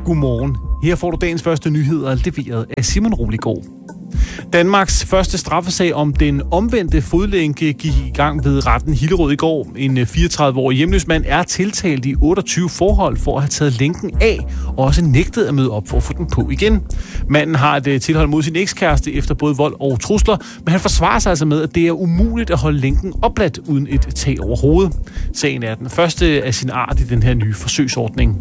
Godmorgen. Her får du dagens første nyheder, leveret af Simon Roligård. Danmarks første straffesag om den omvendte fodlænke gik i gang ved retten Hillerød i går. En 34-årig hjemløs mand er tiltalt i 28 forhold for at have taget lænken af, og også nægtet at møde op for at få den på igen. Manden har et tilhold mod sin ekskæreste efter både vold og trusler, men han forsvarer sig altså med, at det er umuligt at holde lænken opladt uden et tag over hovedet. Sagen er den første af sin art i den her nye forsøgsordning.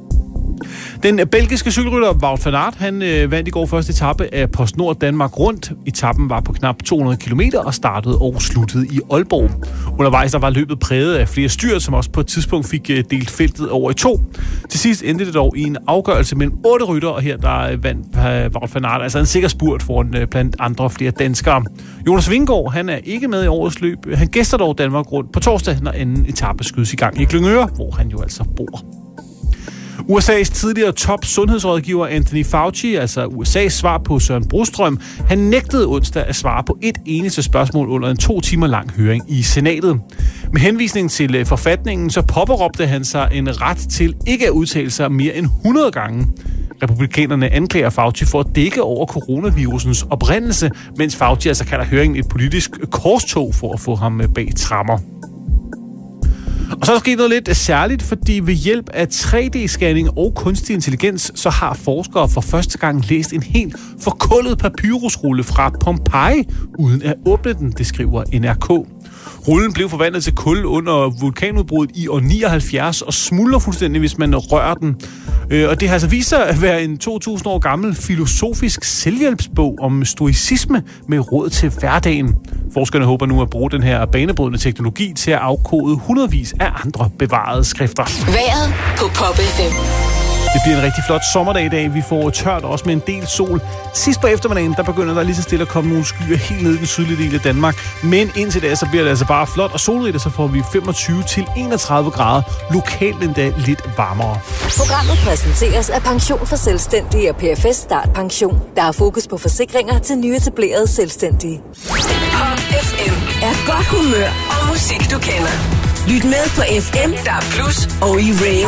Den belgiske cykelrytter Wout van Aert, han vandt i går første etape af PostNord Danmark Rundt. Etappen var på knap 200 km og startede og sluttede i Aalborg. Undervejs der var løbet præget af flere styrt, som også på et tidspunkt fik delt feltet over i to. Til sidst endte det dog i en afgørelse mellem 8 rytter, og her der vandt Wout van Aert altså en sikker spurt foran blandt andre flere danskere. Jonas Vingegaard, han er ikke med i årets løb. Han gæster dog Danmark Rundt på torsdag, når anden etape skydes i gang i Glyngøre, hvor han jo altså bor. USA's tidligere top-sundhedsrådgiver Anthony Fauci, altså USA's svar på Søren Brostrøm, han nægtede onsdag at svare på et eneste spørgsmål under en 2 timer lang høring i senatet. Med henvisning til forfatningen, så påberåbte han sig en ret til ikke at udtale sig mere end 100 gange. Republikanerne anklager Fauci for at dække over coronavirusens oprindelse, mens Fauci altså kalder høringen et politisk korstog for at få ham bag tremmer. Og så er der sket noget lidt særligt, fordi ved hjælp af 3D-scanning og kunstig intelligens, så har forskere for første gang læst en helt forkullet papyrusrulle fra Pompeji, uden at åbne den, det skriver NRK. Rullen blev forvandlet til kul under vulkanudbruddet i år 79 og smuldrer fuldstændig, hvis man rører den. Og det har altså vist sig at være en 2000 år gammel filosofisk selvhjælpsbog om stoicisme med råd til hverdagen. Forskerne håber nu at bruge den her banebrydende teknologi til at afkode hundredvis af andre bevarede skrifter. Vejret på Pop FM. Det bliver en rigtig flot sommerdag i dag. Vi får tørt også med en del sol. Sidst på eftermiddagen, der begynder der lige så stille at komme nogle skyer helt ned i den sydlige del af Danmark. Men indtil da, så bliver det altså bare flot og solrigt, og så får vi 25 til 31 grader. Lokalt endda lidt varmere. Programmet præsenteres af Pension for Selvstændige og PFS Start Pension. Der er fokus på forsikringer til nyetablerede selvstændige. Pop FM er godt humør og musik, du kender. Lyt med på FM, der er plus og i radio.